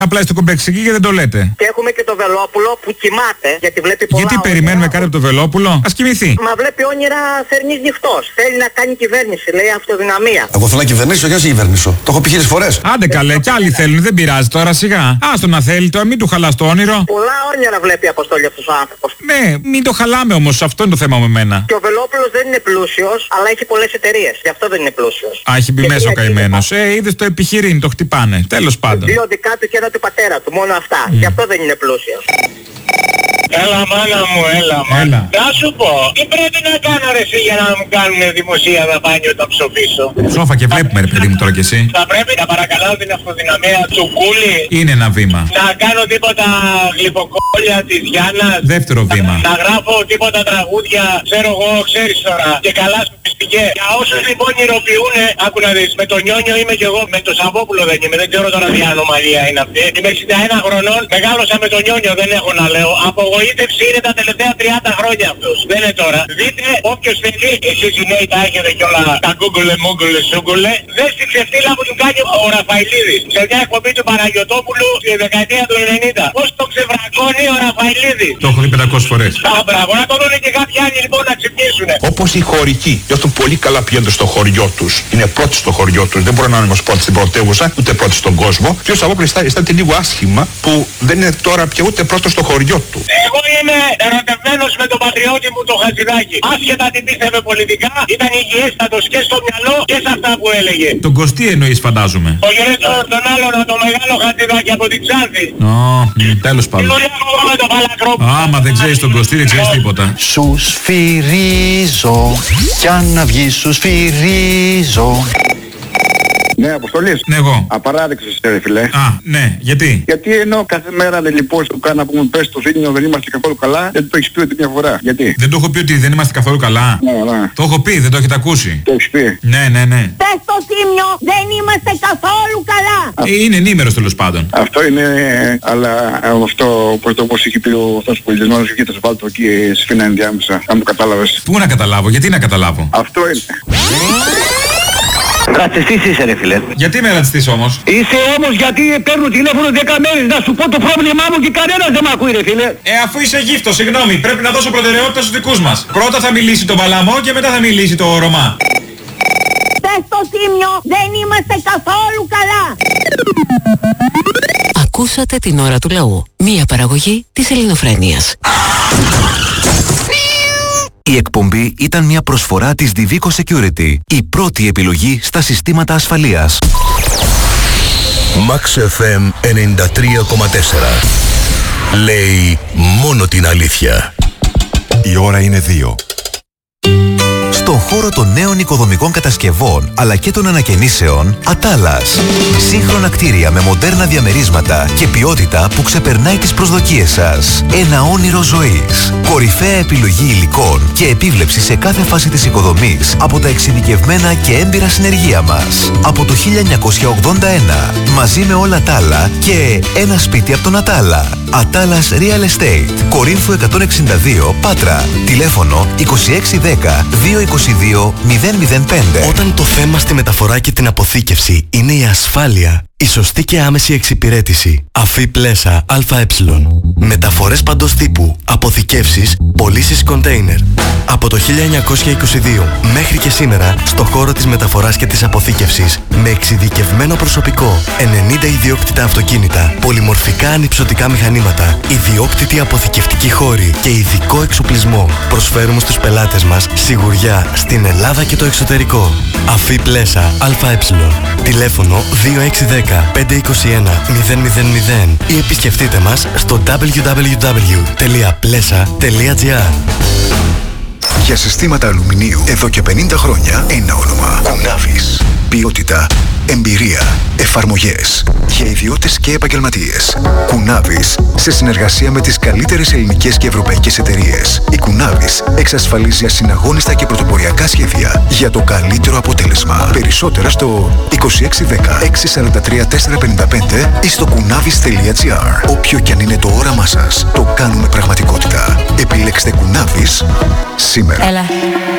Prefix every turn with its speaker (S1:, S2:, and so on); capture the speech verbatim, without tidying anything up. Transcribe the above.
S1: Απλά είστε κομπλεξικοί και δεν το λέτε.
S2: Και έχουμε και το Βελόπουλο που κοιμάται, γιατί βλέπει πολλά.
S1: Γιατί
S2: όνειρα.
S1: περιμένουμε κάτι από το Βελόπουλο, ας κοιμηθεί.
S2: Μα βλέπει όνειρα θερινής νυχτός. Θέλει να κάνει κυβέρνηση, λέει αυτοδυναμία.
S3: Εγώ θέλω να κυβερνήσω, όχι να σε κυβερνήσω. Το έχω πει χίλιες φορές.
S1: Άντε καλέ, κι άλλοι θέλουν, δεν πειράζει τώρα σιγά. Άστο να θέλει τώρα, μην του χαλά το όνειρο.
S2: Πολλά όνειρα βλέπει η Αποστόλη αυτός ο άνθρωπος.
S1: Ναι, μην το χαλάμε όμως, αυτό είναι το θέμα με μένα.
S2: Και ο Βελόπουλος δεν είναι πλούσιος, αλλά έχει πολλές εταιρείες. Γι' αυτό δεν είναι πλούσιος.
S1: Α, έχει μπει μέσα ο καημένος. Ε, είδες το επιχειρήν, το χτυπάνε. Τέλος πάντων.
S2: Δύο δικά του και ένα του πατέρα του, μόνο αυτά. Mm. Γι' αυτό δεν είναι πλούσιος.
S4: Έλα μάνα μου, έλα μάνα. Να σου πω, τι πρέπει να κάνω ρε εσύ για να μου κάνουν δημοσία δαπάνη όταν ψοφήσω.
S1: Σόφα και βλέπουμε ρε παιδί μου τώρα κι εσύ.
S4: Θα πρέπει να παρακαλώ την αυτοδυναμία τσουκούλη.
S1: Είναι ένα βήμα.
S4: Να κάνω τίποτα γλυκοκόλλια της Γιάννας.
S1: Δεύτερο βήμα.
S4: Να, να γράφω τίποτα τραγούδια, ξέρω εγώ, ξέρεις τώρα. Και καλά σου πιστικέ. Για όσους λοιπόν ηρωποιούνε, άκου να δεις, με τον Νιόνιο είμαι κι εγώ, με τον Σαββόπουλο δεν είμαι, δεν ξέρω τώρα τι ανομαλία είναι αυτή. Είμαι εξήντα ένα χρονών, μεγάλωσα με τον Νιόνιο, δεν έχω να λέω. Απογοήτευση είναι τα τελευταία τριάντα χρόνια αυτός. Δεν είναι τώρα. Δείτε, όποιος θέλει, εσείς οι νέοι τα έχετε κι όλα τα γκούγκουλε, μούγκουλε, σούγκουλε. Δες την ξεφτύλα που του κάνει ο Ραφαηλίδης. Σε μια εκπομπή του Παναγιωτόπουλου στη δεκαετία του ενενήντα. Πώς το ξεβρακώνει ο Ραφαηλίδης.
S1: Το έχω δει πεντακόσιες φορές.
S4: Α, μπράβο, να το δουν και κάποιοι άλλοι λοιπόν να ξυπνήσουνε.
S5: Όπως οι χωρικοί νιώθουν πολύ καλά πηγαίνοντας στο χωριό τους. Είναι πρώτοι στο χωριό τους. Δεν μπορεί να είναι όμως πρώτοι στην πρωτεύουσα, ούτε πρώτοι στον κόσμο. Και ο Σαββόπουλος αισθάνεται λίγο άσχημα που δεν είναι τώρα πια ούτε πρώτος στο χωριό του.
S4: Εγώ είμαι ερωτευμένος με τον πατριώτη μου τον Χατζηδάκη. Άσχετα τι πίστευε πολιτικά, ήταν υγιέστατος και στο μυαλό και σε αυτά που έλεγε.
S1: Τον Κωστή εννοείς φαντάζομαι.
S4: Ο γερέντο τον άλλον, τον μεγάλο Χατζηδάκη από την Ξάνθη.
S1: Ω, τέλος πάντων. Άμα δεν ξέρεις τον Κωστή δεν ξέρεις τίποτα.
S6: Σου σφυρίζω, κι αν να βγεις σου σφυρίζω.
S7: Ναι, Αποστολής.
S1: Ναι, εγώ.
S7: Απαράδεκτος ρε φίλε.
S1: Α, ναι, γιατί.
S7: Γιατί ενώ κάθε μέρα δεν λοιπόν σου κάνω που μου πες το θύμιο δεν είμαστε καθόλου καλά, δεν το έχεις πει ότι μια φορά. Γιατί.
S1: Δεν το έχω πει ότι δεν είμαστε καθόλου καλά.
S7: Ναι, ναι.
S1: Το έχω πει, δεν το έχετε ακούσει.
S7: Το έχεις πει.
S1: Ναι, ναι, ναι.
S8: Πες το θύμιο, δεν είμαστε καθόλου καλά.
S1: Ε, είναι ενήμερος τέλος πάντων.
S7: Αυτό είναι, αλλά αυτό όπως το όπως είχε πει ο αυτός πολιτισμένος και θα βάλω το εκεί σφίνα ενδιάμεσα. Αν το κατάλαβες.
S1: Πού να καταλάβω, γιατί να καταλάβω.
S7: Αυτό είναι.
S9: Ρατσιστής είσαι ρε φίλε.
S1: Γιατί είμαι ρατσιστής όμως.
S9: Είσαι όμως γιατί παίρνω τηλέφωνο δέκα μέρες να σου πω το πρόβλημά μου και κανένας δεν μ' ακούει ρε φίλε.
S1: Ε, αφού είσαι γύφτος, συγγνώμη, πρέπει να δώσω προτεραιότητα στους δικούς μας. Πρώτα θα μιλήσει το Παλαμό και μετά θα μιλήσει το Ρωμά.
S8: Πες το θύμιο, δεν είμαστε καθόλου καλά.
S10: Ακούσατε την ώρα του λαού. Μία παραγωγή της Ελληνοφρένειας.
S11: Η εκπομπή ήταν μια προσφορά της Divico Security, η πρώτη επιλογή στα συστήματα ασφαλείας.
S12: Max εφ εμ ενενήντα τρία κόμμα τέσσερα. Λέει μόνο την αλήθεια.
S13: Η ώρα είναι δύο.
S11: Στον χώρο των νέων οικοδομικών κατασκευών αλλά και των ανακαινήσεων, Ατάλας. Σύγχρονα κτίρια με μοντέρνα διαμερίσματα και ποιότητα που ξεπερνάει τις προσδοκίες σας. Ένα όνειρο ζωής. Κορυφαία επιλογή υλικών και επίβλεψη σε κάθε φάση της οικοδομής από τα εξειδικευμένα και έμπειρα συνεργεία μας. Από το χίλια εννιακόσια ογδόντα ένα, μαζί με όλα τα άλλα και ένα σπίτι από τον Ατάλα. Ατάλας Real Estate. Κορίνθου εκατόν εξήντα δύο, Πάτρα. Τηλέφωνο είκοσι έξι δέκα δύο είκοσι δύο μηδέν μηδέν πέντε.
S14: Όταν το θέμα στη μεταφορά και την αποθήκευση είναι η ασφάλεια, η σωστή και άμεση εξυπηρέτηση. Αφή Πλέσα ΑΕ. Μεταφορές παντός τύπου, αποθηκεύσεις, πωλήσεις κοντέινερ. Από το χίλια εννιακόσια είκοσι δύο μέχρι και σήμερα, στο χώρο της μεταφοράς και της αποθήκευσης, με εξειδικευμένο προσωπικό, ενενήντα ιδιόκτητα αυτοκίνητα, πολυμορφικά ανυψωτικά μηχανήματα, ιδιόκτητη αποθηκευτική χώρη και ειδικό εξοπλισμό, προσφέρουμε στους πελάτες μας σιγουριά στην Ελλάδα και το εξωτερικό. Αφή Πλέσα ΑΕ. Τηλέφωνο δύο έξι δέκα πέντε είκοσι ένα μηδέν μηδέν μηδέν ή επισκεφτείτε μας στο ντάμπλιου ντάμπλιου ντάμπλιου τελεία πλέσα τελεία τζι άρ.
S13: Για συστήματα αλουμινίου εδώ και πενήντα χρόνια ένα όνομα. Κουνάβης. Ποιότητα, εμπειρία, εφαρμογές για ιδιώτες και επαγγελματίες. Κουνάβης, σε συνεργασία με τις καλύτερες ελληνικές και ευρωπαϊκές εταιρείες. Η Κουνάβης εξασφαλίζει ασυναγώνιστα και πρωτοποριακά σχέδια για το καλύτερο αποτέλεσμα. Περισσότερα στο είκοσι έξι δέκα έξι σαράντα τρία τετρακόσια πενήντα πέντε ή στο κουνάβης τελεία τζι άρ. Όποιο κι αν είναι το όραμά σας, το κάνουμε πραγματικότητα. Επιλέξτε Κουνάβης σήμερα.
S10: Έλα.